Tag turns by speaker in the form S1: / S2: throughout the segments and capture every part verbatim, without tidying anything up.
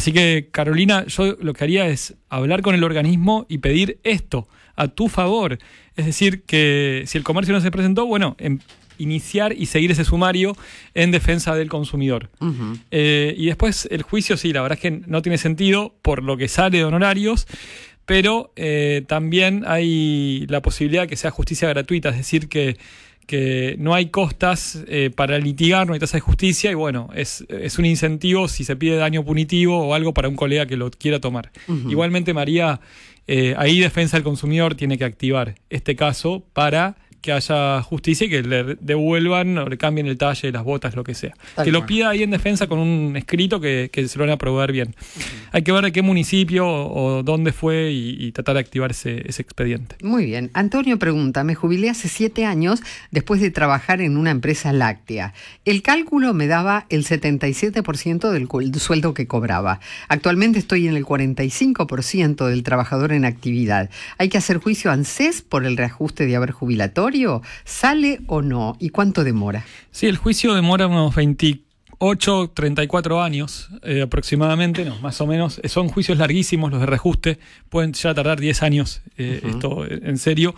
S1: Así que, Carolina, yo lo que haría es hablar con el organismo y pedir esto a tu favor. Es decir, que si el comercio no se presentó, bueno, en, iniciar y seguir ese sumario en defensa del consumidor. Uh-huh. Eh, y después el juicio, sí, la verdad es que no tiene sentido por lo que sale de honorarios, pero eh, también hay la posibilidad de que sea justicia gratuita, es decir, que, que no hay costas eh, para litigar, no hay tasa de justicia, y bueno, es, es un incentivo si se pide daño punitivo o algo para un colega que lo quiera tomar. Uh-huh. Igualmente, María, eh, ahí Defensa del Consumidor tiene que activar este caso para que haya justicia y que le devuelvan o le cambien el talle de las botas, lo que sea. Tal que lo pida ahí en defensa con un escrito que, que se lo van a aprobar bien. Uh-huh. Hay que ver de qué municipio o, o dónde fue y, y tratar de activar ese, ese expediente.
S2: Muy bien. Antonio pregunta, me jubilé hace siete años después de trabajar en una empresa láctea. El cálculo me daba el setenta y siete por ciento del, del sueldo que cobraba. Actualmente estoy en el cuarenta y cinco por ciento del trabajador en actividad. ¿Hay que hacer juicio a ANSES por el reajuste de haber jubilatorio? ¿Sale o no? ¿Y cuánto demora?
S1: Sí, el juicio demora unos veintiocho, treinta y cuatro años eh, aproximadamente, no, más o menos. Son juicios larguísimos los de reajuste, pueden ya tardar diez años, eh, uh-huh. esto en serio.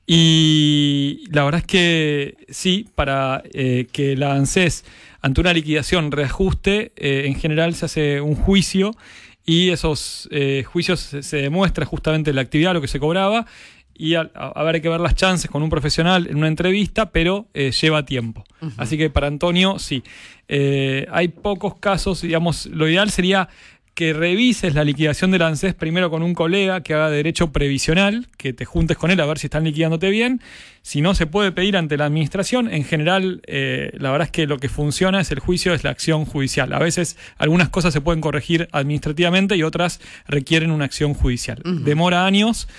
S1: Y la verdad es que sí, para eh, que la ANSES ante una liquidación reajuste, eh, en general se hace un juicio y esos eh, juicios se, se demuestra justamente la actividad, lo que se cobraba, y a, a ver, hay que ver las chances con un profesional en una entrevista, pero eh, lleva tiempo. Uh-huh. Así que para Antonio, sí. Eh, hay pocos casos, digamos, lo ideal sería que revises la liquidación del ANSES primero con un colega que haga derecho previsional, que te juntes con él a ver si están liquidándote bien. Si no se puede pedir ante la administración, en general, eh, la verdad es que lo que funciona es el juicio, es la acción judicial. A veces algunas cosas se pueden corregir administrativamente y otras requieren una acción judicial. Uh-huh. Demora años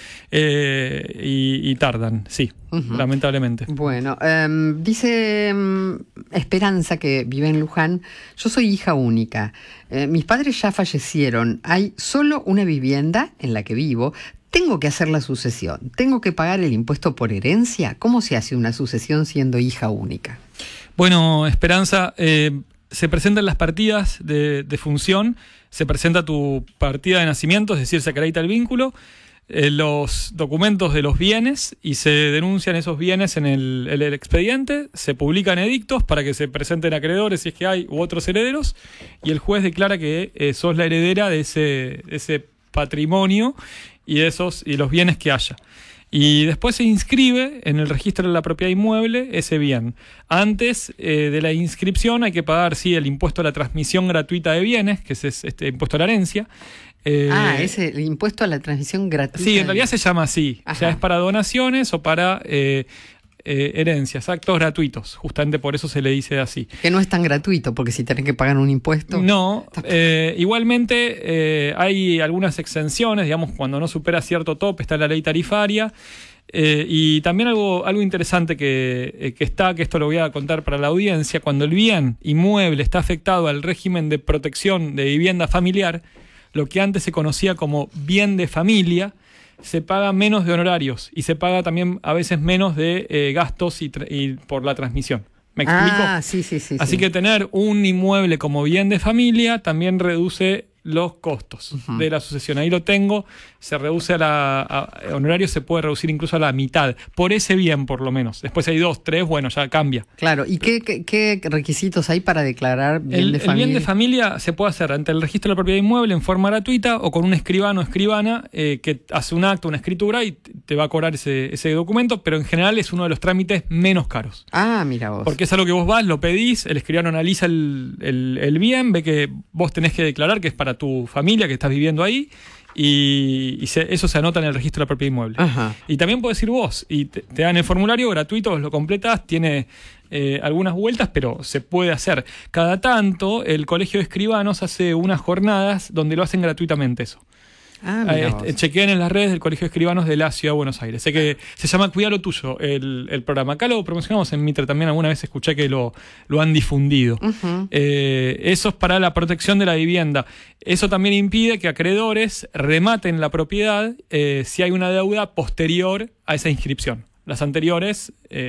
S1: eh, y, y tardan, sí, uh-huh. lamentablemente.
S2: Bueno, um, dice um, Esperanza, que vive en Luján, yo soy hija única. Eh, mis padres ya fallecieron. Hay solo una vivienda en la que vivo. Tengo que hacer la sucesión. ¿Tengo que pagar el impuesto por herencia? ¿Cómo se hace una sucesión siendo hija única?
S1: Bueno, Esperanza, eh, se presentan las partidas de, de función, se presenta tu partida de nacimiento, es decir, se acredita el vínculo, eh, los documentos de los bienes y se denuncian esos bienes en el, el, el expediente, se publican edictos para que se presenten acreedores si es que hay u otros herederos y el juez declara que eh, sos la heredera de ese, de ese patrimonio y esos y los bienes que haya. Y después se inscribe en el registro de la propiedad inmueble ese bien. Antes eh, de la inscripción hay que pagar, sí, el impuesto a la transmisión gratuita de bienes, que es este impuesto a la herencia.
S2: Eh, ah, es el impuesto a la transmisión gratuita.
S1: Sí, en realidad se llama así. Ajá. O sea, es para donaciones o para eh, eh, herencias, actos gratuitos. Justamente por eso se le dice así.
S2: Que no es tan gratuito, porque si tenés que pagar un impuesto...
S1: No, eh, igualmente eh, hay algunas exenciones, digamos, cuando no supera cierto tope, está la ley tarifaria. Eh, y también algo, algo interesante que, eh, que está, que esto lo voy a contar para la audiencia, cuando el bien inmueble está afectado al régimen de protección de vivienda familiar, lo que antes se conocía como bien de familia, se paga menos de honorarios y se paga también a veces menos de eh, gastos y, tra- y por la transmisión. ¿Me explico?
S2: Ah, sí, sí, sí.
S1: Así
S2: sí.
S1: que tener un inmueble como bien de familia también reduce los costos uh-huh. de la sucesión. Ahí lo tengo, se reduce a la... A, honorario se puede reducir incluso a la mitad, por ese bien por lo menos. Después hay dos, tres, bueno, ya cambia.
S2: Claro, ¿y qué, qué, qué requisitos hay para declarar bien
S1: el,
S2: de familia?
S1: El bien de familia se puede hacer ante el registro de la propiedad inmueble en forma gratuita o con un escribano o escribana eh, que hace un acto, una escritura y te va a cobrar ese, ese documento, pero en general es uno de los trámites menos caros.
S2: Ah, mira vos.
S1: Porque es algo que vos vas, lo pedís, el escribano analiza el, el, el bien, ve que vos tenés que declarar que es para tu familia que estás viviendo ahí y, y se, eso se anota en el registro de la propiedad inmueble.
S2: Ajá.
S1: Y también podés ir vos y te, te dan el formulario gratuito, vos lo completás, tiene eh, algunas vueltas, pero se puede hacer. Cada tanto el Colegio de Escribanos hace unas jornadas donde lo hacen gratuitamente eso.
S2: Ah,
S1: eh, chequeen en las redes del Colegio de Escribanos de la Ciudad de Buenos Aires. Sé que se llama Cuida lo Tuyo el, el programa. Acá lo promocionamos en Mitre también, alguna vez escuché que lo, lo han difundido. Uh-huh. Eh, eso es para la protección de la vivienda. Eso también impide que acreedores rematen la propiedad eh, si hay una deuda posterior a esa inscripción. Las anteriores... Eh,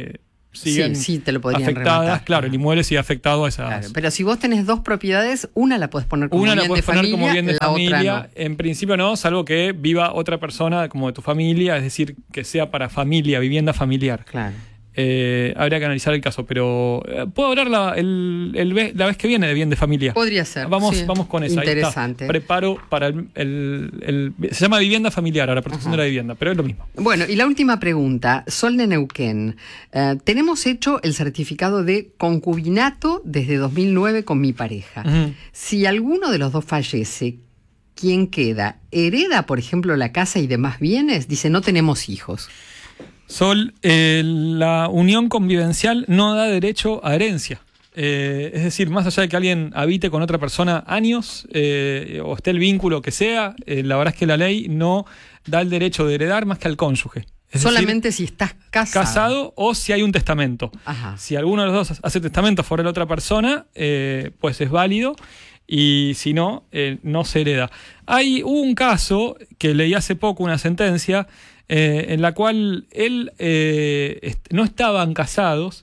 S1: siguen
S2: sí, sí, te lo podrían
S1: afectadas.
S2: rematar.
S1: Claro, el inmueble sigue afectado a esas.
S2: Claro, pero si vos tenés dos propiedades, una la podés poner como
S1: Una
S2: bien
S1: la puedes
S2: de
S1: poner
S2: familia,
S1: como bien de
S2: la
S1: familia.
S2: otra no.
S1: En principio no, salvo que viva otra persona como de tu familia, es decir, que sea para familia, vivienda familiar.
S2: Claro.
S1: Eh, habría que analizar el caso, pero eh, puedo hablar la, el, el ve- la vez que viene de bien de familia.
S2: Podría ser.
S1: Vamos,
S2: sí.
S1: vamos con eso.
S2: Interesante.
S1: Ahí está. Preparo para el, el- el- Se llama vivienda familiar, ahora protección
S2: Ajá.
S1: de la vivienda, pero es lo mismo.
S2: Bueno, y la última pregunta. Sol de Neuquén. Eh, tenemos hecho el certificado de concubinato desde dos mil nueve con mi pareja.
S1: Ujú.
S2: Si alguno de los dos fallece, ¿quién queda? ¿Hereda, por ejemplo, la casa y demás bienes? Dice, no tenemos hijos.
S1: Sol, eh, la unión convivencial no da derecho a herencia. Eh, es decir, más allá de que alguien habite con otra persona años eh, o esté el vínculo que sea, eh, la verdad es que la ley no da el derecho de heredar más que al cónyuge. Es
S2: Solamente
S1: decir,
S2: si estás casado.
S1: casado o si hay un testamento.
S2: Ajá.
S1: Si alguno de los dos hace testamento fuera de la otra persona, eh, pues es válido. Y si no, eh, no se hereda. Hay un caso que leí hace poco, una sentencia, eh, en la cual él eh, est- no estaban casados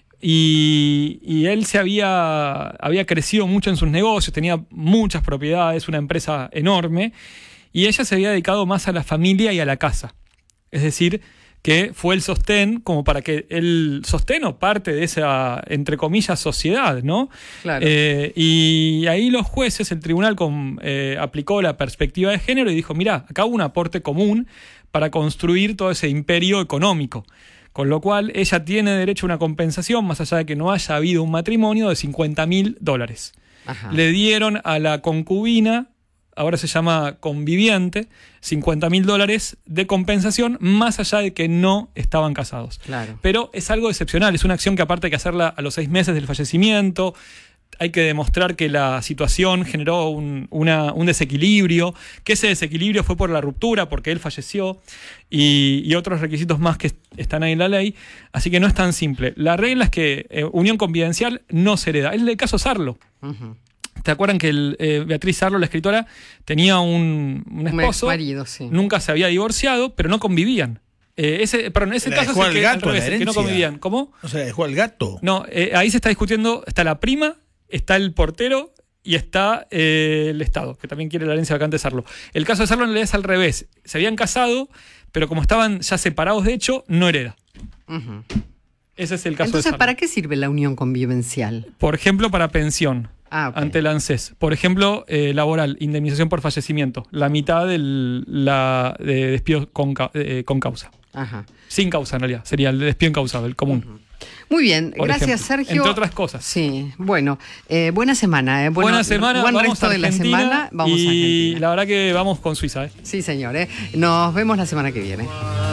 S1: y, y él se había, había crecido mucho en sus negocios, tenía muchas propiedades, una empresa enorme, y ella se había dedicado más a la familia y a la casa. Es decir, que fue el sostén como para que el sostén o parte de esa, entre comillas, sociedad, ¿no?
S2: Claro.
S1: Eh, y ahí los jueces, el tribunal con, eh, aplicó la perspectiva de género y dijo, mirá, acá hubo un aporte común para construir todo ese imperio económico. Con lo cual, ella tiene derecho a una compensación, más allá de que no haya habido un matrimonio, de cincuenta mil dólares.
S2: Ajá.
S1: Le dieron a la concubina, ahora se llama conviviente, cincuenta mil dólares de compensación, más allá de que no estaban casados.
S2: Claro.
S1: Pero es algo excepcional, es una acción que aparte hay que hacerla a los seis meses del fallecimiento, hay que demostrar que la situación generó un, una, un desequilibrio, que ese desequilibrio fue por la ruptura, porque él falleció, y, y otros requisitos más que están ahí en la ley, así que no es tan simple. La regla es que eh, unión convivencial no se hereda. Es el caso Sarlo.
S2: Uh-huh.
S1: ¿Te acuerdan que el, eh, Beatriz Sarlo, la escritora, tenía un, un esposo?
S2: Un exmarido, sí.
S1: Nunca se había divorciado, pero no convivían. Eh, ese, perdón, ese
S3: ¿Le
S1: caso
S3: dejó
S1: es el
S3: al
S1: que,
S3: gato
S1: al revés,
S3: la
S1: el que no
S3: herencia?
S1: convivían. ¿Cómo?
S3: O sea, dejó al gato.
S1: No, eh, ahí se está discutiendo, está la prima, está el portero y está eh, el Estado, que también quiere la herencia vacante de Sarlo. El caso de Sarlo en realidad es al revés. Se habían casado, pero como estaban ya separados de hecho, no hereda.
S2: Uh-huh.
S1: Ese es el caso
S2: Entonces,
S1: de Sarlo.
S2: ¿para qué sirve la unión convivencial?
S1: Por ejemplo, para pensión.
S2: Ah, ok.
S1: Ante el ANSES. Por ejemplo, eh, laboral, indemnización por fallecimiento. La mitad del la, de despido con, ca- eh, con causa.
S2: Ajá.
S1: Sin causa, en realidad. Sería el despido incausado, el común.
S2: Uh-huh. Muy bien,
S1: Por
S2: gracias
S1: ejemplo,
S2: Sergio.
S1: entre otras cosas.
S2: Sí, bueno, eh, buena semana. Eh. Bueno,
S1: Buena semana,
S2: buen
S1: vamos
S2: resto
S1: a
S2: de la
S1: Argentina
S2: semana. Vamos
S1: y
S2: a Argentina.
S1: la verdad que vamos con Suiza. ¿eh?
S2: Sí, señor. Eh. Nos vemos la semana que viene.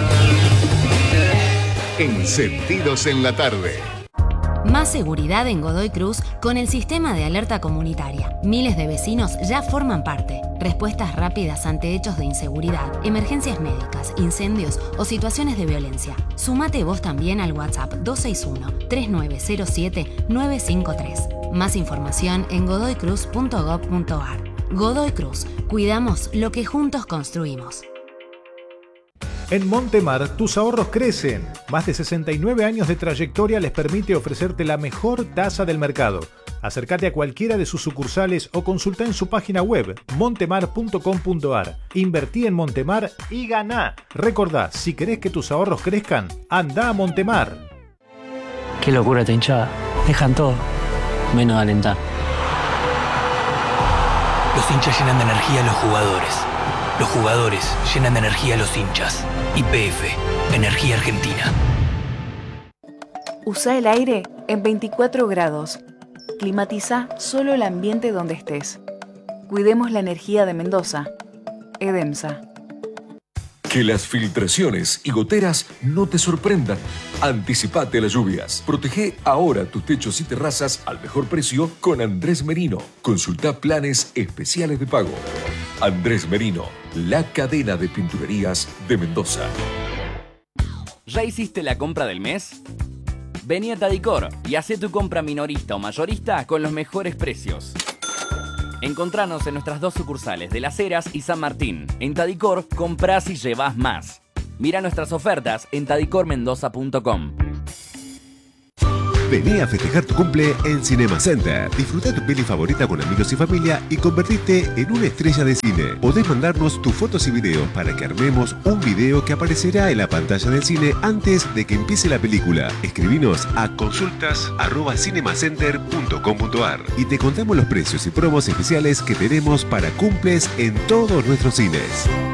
S4: Encendidos en la tarde.
S5: Más seguridad en Godoy Cruz con el sistema de alerta comunitaria. Miles de vecinos ya forman parte. Respuestas rápidas ante hechos de inseguridad, emergencias médicas, incendios o situaciones de violencia. Sumate vos también al WhatsApp dos seis uno, tres nueve cero siete, nueve cinco tres. Más información en godoy cruz punto gob punto ar. Godoy Cruz. Cuidamos lo que juntos construimos.
S6: En Montemar, tus ahorros crecen. Más de sesenta y nueve años de trayectoria les permite ofrecerte la mejor tasa del mercado. Acércate a cualquiera de sus sucursales o consulta en su página web montemar punto com punto ar. Invertí en Montemar y ganá. Recordá, si querés que tus ahorros crezcan, anda a Montemar.
S7: Qué locura esta hinchada. Dejan todo, menos alentar.
S8: Los hinchas llenan de energía a los jugadores. Los jugadores llenan de energía a los hinchas. Y P F, Energía Argentina.
S9: Usa el aire en veinticuatro grados. Climatiza solo el ambiente donde estés. Cuidemos la energía de Mendoza. EDEMSA.
S10: Que las filtraciones y goteras no te sorprendan. Anticipate a las lluvias. Protege ahora tus techos y terrazas al mejor precio con Andrés Merino. Consulta planes especiales de pago. Andrés Merino, la cadena de pinturerías de Mendoza.
S11: ¿Ya hiciste la compra del mes? Vení a Tadicor y hacé tu compra minorista o mayorista con los mejores precios. Encontranos en nuestras dos sucursales de Las Heras y San Martín. En Tadicor, comprás y llevás más. Mira nuestras ofertas en tadicor mendoza punto com.
S3: Vení a festejar tu cumple en Cinema Center. Disfruta tu peli favorita con amigos y familia y convertirte en una estrella de cine. Podés mandarnos tus fotos y videos para que armemos un video que aparecerá en la pantalla del cine antes de que empiece la película. Escribinos a consultas arroba cinemacenter punto com punto ar y te contamos los precios y promos especiales que tenemos para cumples en todos nuestros cines.